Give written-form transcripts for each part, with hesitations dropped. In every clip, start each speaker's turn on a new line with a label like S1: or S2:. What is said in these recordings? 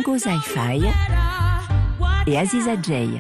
S1: sem faia e Aziza J.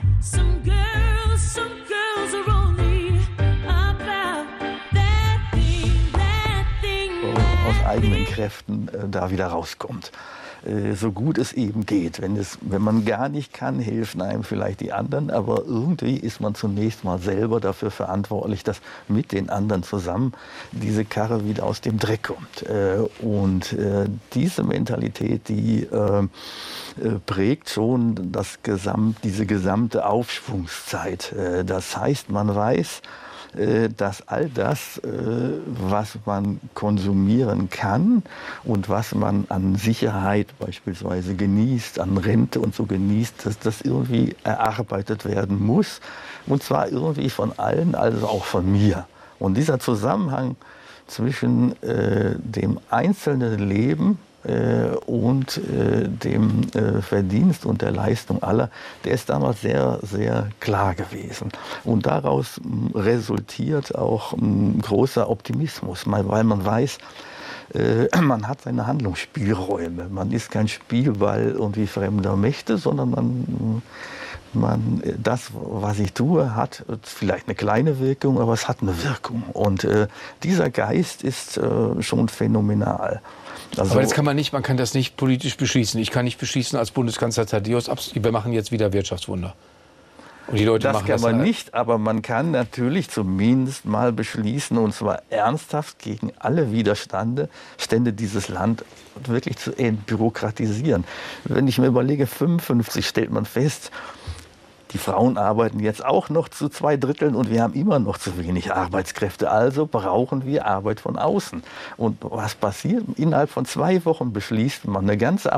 S2: Aus eigenen Kräften da wieder rauskommt. So gut es eben geht. Wenn man gar nicht kann, helfen einem vielleicht die anderen, aber irgendwie ist man zunächst mal selber dafür verantwortlich, dass mit den anderen zusammen diese Karre wieder aus dem Dreck kommt. Und diese Mentalität, die prägt schon diese gesamte Aufschwungszeit. Das heißt, man weiß, dass all das, was man konsumieren kann und was man an Sicherheit beispielsweise genießt, an Rente und so genießt, dass das irgendwie erarbeitet werden muss. Und zwar irgendwie von allen, also auch von mir. Und dieser Zusammenhang zwischen dem einzelnen Leben und dem Verdienst und der Leistung aller, der ist damals sehr, sehr klar gewesen. Und daraus resultiert auch ein großer Optimismus, weil man weiß, man hat seine Handlungsspielräume. Man ist kein Spielball irgendwie fremder Mächte, sondern das, was ich tue, hat vielleicht eine kleine Wirkung, aber es hat eine Wirkung. Und dieser Geist ist schon phänomenal. Also,
S3: aber das man kann das nicht politisch beschließen. Ich kann nicht beschließen als Bundeskanzler Thaddäus, wir machen jetzt wieder Wirtschaftswunder. Und die Leute machen
S2: das kann man nicht, aber man kann natürlich zumindest mal beschließen, und zwar ernsthaft gegen alle Widerstände, dieses Land wirklich zu entbürokratisieren. Wenn ich mir überlege, 55 stellt man fest, die Frauen arbeiten jetzt auch noch zu 2/3 und wir haben immer noch zu wenig Arbeitskräfte. Also brauchen wir Arbeit von außen. Und was passiert? Innerhalb von 2 Wochen beschließt man eine ganze